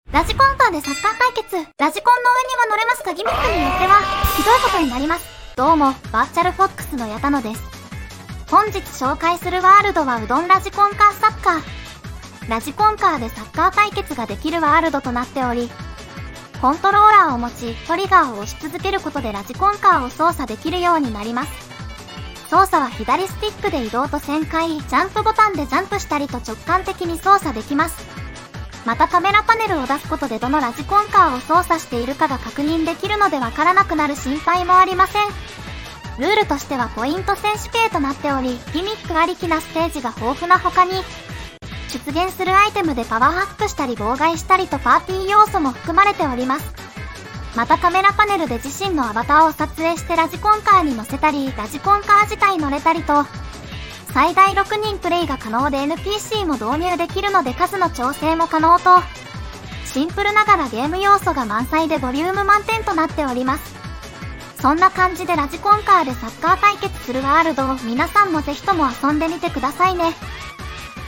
ラジコンカーでサッカー対決。ラジコンの上には乗れますがギミックによってはひどいことになります。どうも、バーチャルフォックスの矢田野です。本日紹介するワールドはうどんラジコンカーサッカー。ラジコンカーでサッカー対決ができるワールドとなっており、コントローラーを持ち、トリガーを押し続けることでラジコンカーを操作できるようになります。操作は左スティックで移動と旋回、ジャンプボタンでジャンプしたりと直感的に操作できます。またカメラパネルを出すことでどのラジコンカーを操作しているかが確認できるのでわからなくなる心配もありません。ルールとしてはポイント選手系となっており、ギミックありきなステージが豊富な他に、出現するアイテムでパワーアップしたり妨害したりとパーティー要素も含まれております。またカメラパネルで自身のアバターを撮影してラジコンカーに乗せたり、ラジコンカー自体乗れたりと、最大6人プレイが可能で NPC も導入できるので数の調整も可能と、シンプルながらゲーム要素が満載でボリューム満点となっております。そんな感じでラジコンカーでサッカー対決するワールドを皆さんもぜひとも遊んでみてくださいね。